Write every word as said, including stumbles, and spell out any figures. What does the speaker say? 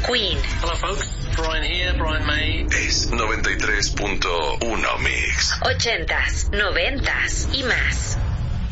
Queen. Hello folks, Brian here, Brian May. Es noventa y tres punto uno Mix. Ochentas, noventas y más.